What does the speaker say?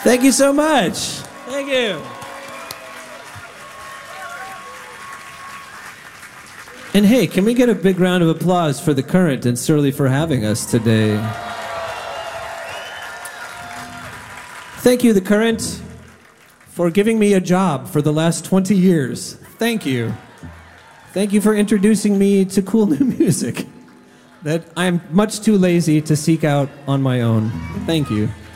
Thank you so much. Thank you. And hey, can we get a big round of applause for The Current and Surly for having us today? Thank you, The Current, for giving me a job for the last 20 years. Thank you. Thank you for introducing me to cool new music that I'm much too lazy to seek out on my own. Thank you.